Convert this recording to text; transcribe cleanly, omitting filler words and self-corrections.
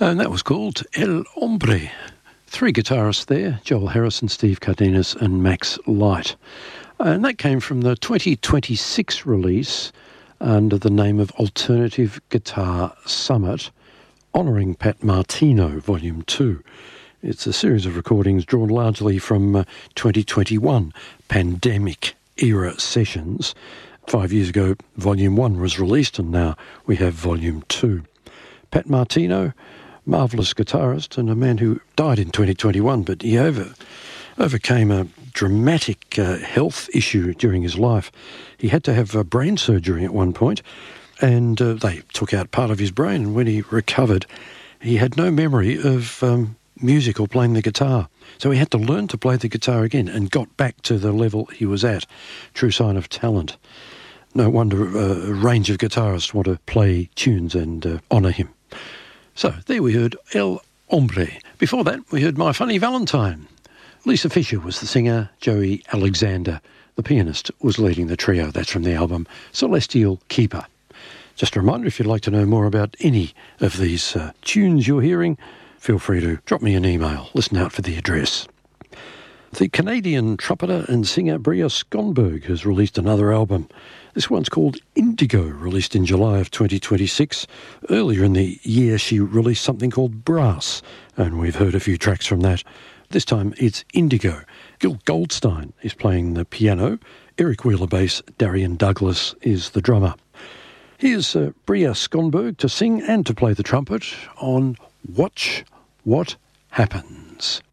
And that was called El Hombre. Three guitarists there, Joel Harrison, Steve Cardenas and Max Light. And that came from the 2026 release under the name of Alternative Guitar Summit, honouring Pat Martino, Volume 2. It's a series of recordings drawn largely from 2021 pandemic-era sessions. 5 years ago, Volume 1 was released, and now we have Volume 2. Pat Martino, marvellous guitarist and a man who died in 2021, but he overcame a dramatic health issue during his life. He had to have brain surgery at one point, and they took out part of his brain, and when he recovered, he had no memory of music or playing the guitar. So he had to learn to play the guitar again and got back to the level he was at. True sign of talent. No wonder a range of guitarists want to play tunes and honour him. So there we heard El Hombre. Before that, we heard My Funny Valentine. Lisa Fisher was the singer, Joey Alexander, the pianist, was leading the trio. That's from the album Celestial Keeper. Just a reminder, if you'd like to know more about any of these tunes you're hearing, feel free to drop me an email. Listen out for the address. The Canadian trumpeter and singer Bria Skonberg has released another album. This one's called Indigo, released in July of 2026. Earlier in the year, she released something called Brass, and we've heard a few tracks from that. This time it's Indigo. Gil Goldstein is playing the piano. Eric Wheeler bass. Darian Douglas is the drummer. Here's Bria Skonberg to sing and to play the trumpet on Watch What Happens.